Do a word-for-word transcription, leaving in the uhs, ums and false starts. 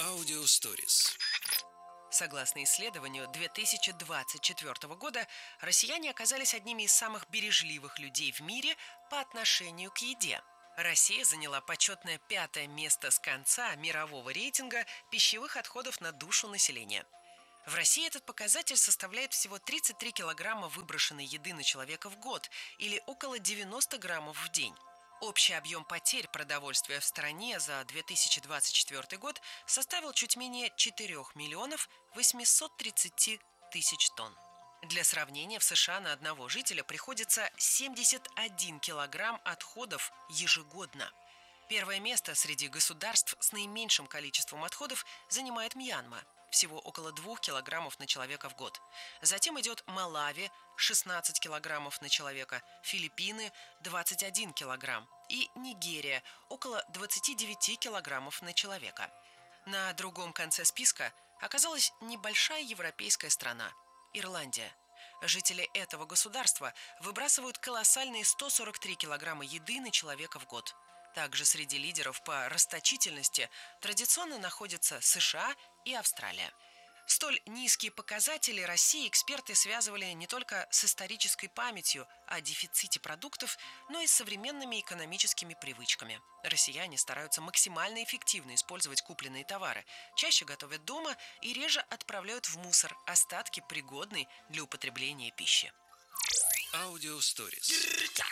Аудиосторис. Согласно исследованию две тысячи двадцать четвёртого года, россияне оказались одними из самых бережливых людей в мире по отношению к еде. Россия заняла почетное пятое место с конца мирового рейтинга пищевых отходов на душу населения. В России этот показатель составляет всего тридцать три килограмма выброшенной еды на человека в год или около девяносто граммов в день. Общий объем потерь продовольствия в стране за две тысячи двадцать четвёртый год составил чуть менее четырёх миллионов восемьсот тридцать тысяч тонн. Для сравнения, в США на одного жителя приходится семьдесят один килограмм отходов ежегодно. Первое место среди государств с наименьшим количеством отходов занимает Мьянма – всего около двух килограммов на человека в год. Затем идет Малави – шестнадцать килограммов на человека, Филиппины – двадцать один килограмм и Нигерия – около двадцать девять килограммов на человека. На другом конце списка оказалась небольшая европейская страна – Ирландия. Жители этого государства выбрасывают колоссальные сто сорок три килограмма еды на человека в год. Также среди лидеров по расточительности традиционно находятся США и Австралия. Столь низкие показатели России эксперты связывали не только с исторической памятью о дефиците продуктов, но и с современными экономическими привычками. Россияне стараются максимально эффективно использовать купленные товары, чаще готовят дома и реже отправляют в мусор остатки пригодной для употребления пищи. Аудиосторис.